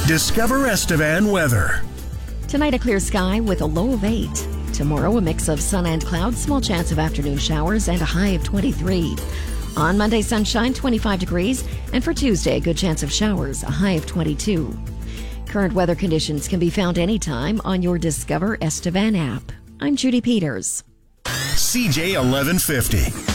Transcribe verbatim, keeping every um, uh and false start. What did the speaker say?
Discover Estevan weather. Tonight, a clear sky with a low of eight. Tomorrow, a mix of sun and clouds, small chance of afternoon showers, and a high of twenty-three. On Monday, sunshine, twenty-five degrees. And for Tuesday, a good chance of showers, a high of twenty-two. Current weather conditions can be found anytime on your Discover Estevan app. I'm Judy Peters. C J eleven fifty.